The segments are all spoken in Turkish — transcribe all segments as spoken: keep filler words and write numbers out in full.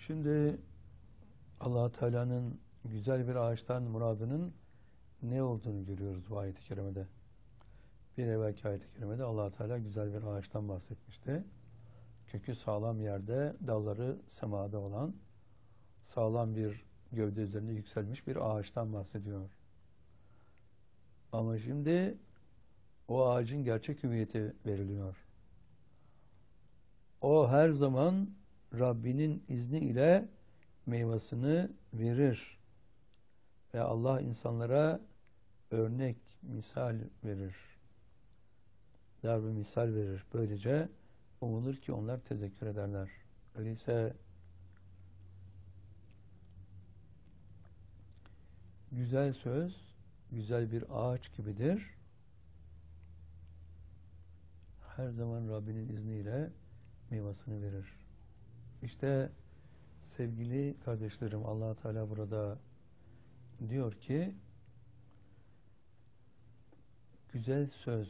Şimdi Allah Teala'nın güzel bir ağaçtan muradının ne olduğunu görüyoruz bu ayet-i kerimede. Bir evvelki ayet-i kerimede Allah Teala güzel bir ağaçtan bahsetmişti. Kökü sağlam yerde, dalları semada olan, sağlam bir gövde üzerinde yükselmiş bir ağaçtan bahsediyor. Ama şimdi o ağacın gerçek hüviyeti veriliyor. O her zaman Rabbinin izni ile meyvasını verir. Ve Allah insanlara örnek, misal verir. Darb-ı misal verir. Böylece umulur ki onlar tezekkür ederler. Öyleyse güzel söz, güzel bir ağaç gibidir. Her zaman Rabbinin izniyle meyvasını verir. İşte sevgili kardeşlerim, Allah Teala burada diyor ki güzel söz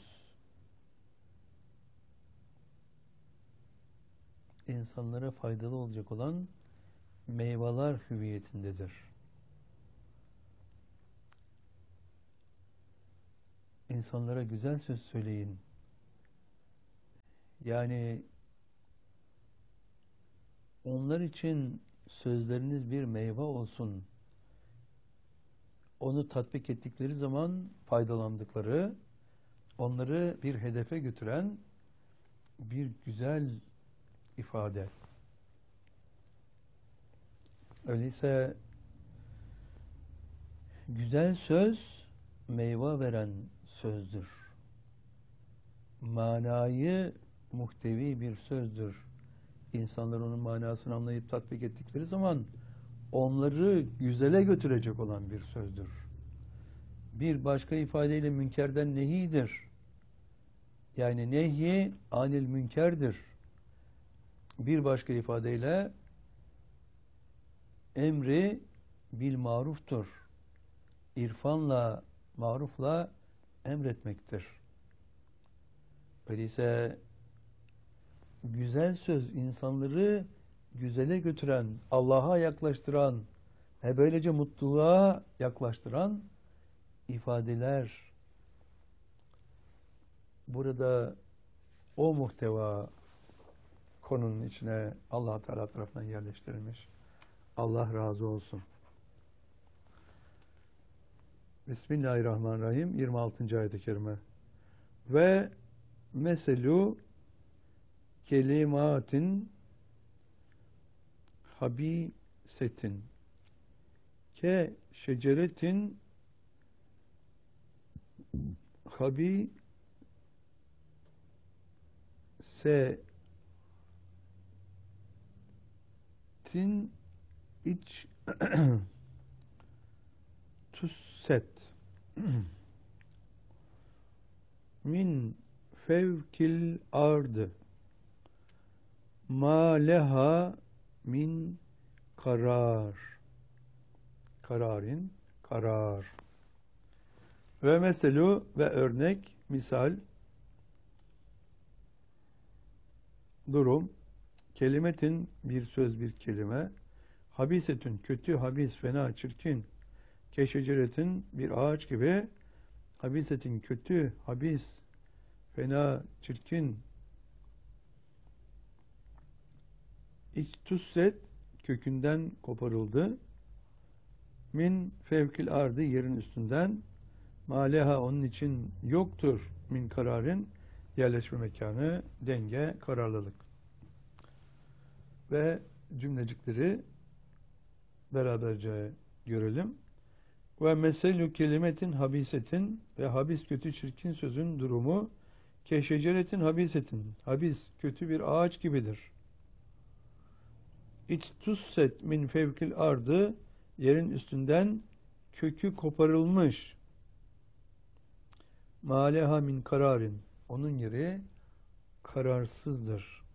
insanlara faydalı olacak olan meyveler hüviyetindedir. İnsanlara güzel söz söyleyin. Yani onlar için sözleriniz bir meyve olsun. Onu tatbik ettikleri zaman faydalandıkları, onları bir hedefe götüren bir güzel ifade. Öyleyse güzel söz meyve veren sözdür. Manayı muhtevi bir sözdür. İnsanlar onun manasını anlayıp tatbik ettikleri zaman onları güzele götürecek olan bir sözdür. Bir başka ifadeyle münkerden nehidir. Yani nehi anil münkerdir. Bir başka ifadeyle emri bil maruftur. İrfanla, marufla emretmektir. Öyleyse güzel söz insanları güzele götüren, Allah'a yaklaştıran ve böylece mutluluğa yaklaştıran ifadeler. Burada o muhteva konunun içine Allah Teala tarafından yerleştirilmiş. Allah razı olsun. Bismillahirrahmanirrahim. yirmi altıncı ayet-i kerime. Ve meselu kelimatin habisetin ke şeceretin habi se tin iç tusset min fevkil ardı ma leha min karar. Kararin, karar. Ve meselu ve örnek, misal, durum, kelimetin bir söz bir kelime, habisetün kötü, habis, fena, çirkin, keşeceretin bir ağaç gibi, habisetin kötü, habis, fena, çirkin, İçtusset kökünden koparıldı. Min fevkil ardı yerin üstünden. Maleha onun için yoktur min kararın yerleşme mekanı, denge, kararlılık. Ve cümlecikleri beraberce görelim. Ve meselü kelimetin habisetin ve habis kötü çirkin sözün durumu keşeceretin habisetin. Habis kötü bir ağaç gibidir. İçtusset min fevkil ardı yerin üstünden kökü koparılmış. Maleha min kararin onun yeri kararsızdır.